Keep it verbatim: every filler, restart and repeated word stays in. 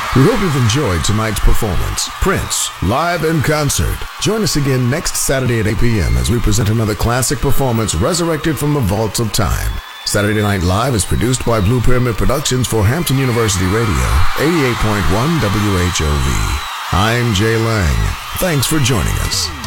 We hope you've enjoyed tonight's performance. Prince, live in concert. Join us again next Saturday at eight p.m. as we present another classic performance resurrected from the vaults of time. Saturday Night Live is produced by Blue Pyramid Productions for Hampton University Radio, eighty-eight point one W H O V. I'm Jay Lang. Thanks for joining us.